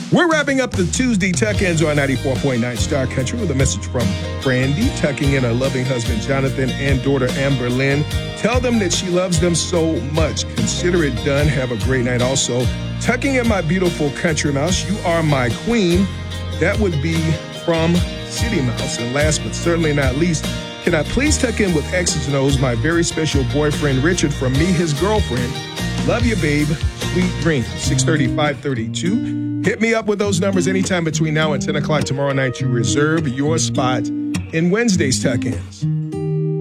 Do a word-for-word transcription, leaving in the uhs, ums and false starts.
We're wrapping up the Tuesday tuck-ins on ninety-four point nine Star Country with a message from Brandy, tucking in her loving husband, Jonathan, and daughter, Amber Lynn. Tell them that she loves them so much. Consider it done. Have a great night. Also, tucking in my beautiful country mouse, you are my queen. That would be from City Mouse. And last but certainly not least, can I please tuck in with X's and O's, my very special boyfriend, Richard, from me, his girlfriend. Love you, babe. Sweet dreams. six thirty, five thirty-two. Hit me up with those numbers anytime between now and ten o'clock tomorrow night to reserve your spot in Wednesday's tuck-ins.